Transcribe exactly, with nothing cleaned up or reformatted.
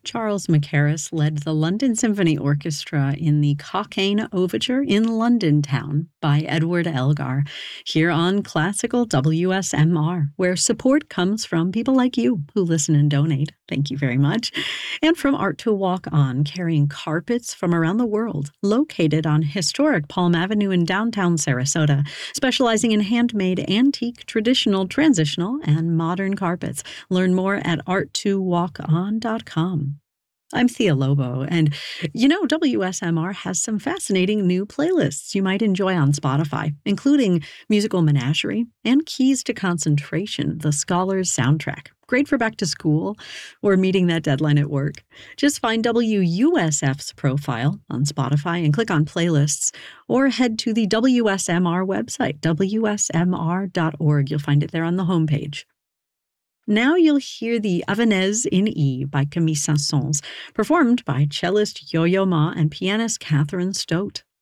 Charles Mackerras led the London Symphony Orchestra in the Cockaigne Overture in London Town by Edward Elgar, here on Classical W S M R, where support comes from people like you who listen and donate. Thank you very much. And from Art to Walk On, carrying carpets from around the world, located on historic Palm Avenue in downtown Sarasota, specializing in handmade, antique, traditional, transitional, and modern carpets. Learn more at art to walk on dot com. I'm Thea Lobo, and you know, W S M R has some fascinating new playlists you might enjoy on Spotify, including Musical Menagerie and Keys to Concentration, the Scholar's Soundtrack. Great for back to school or meeting that deadline at work. Just find W U S F's profile on Spotify and click on playlists, or head to the W S M R website, W S M R dot org. You'll find it there on the homepage. Now you'll hear the Havanaise in E by Camille Saint-Saëns, performed by cellist Yo-Yo Ma and pianist Catherine Stote.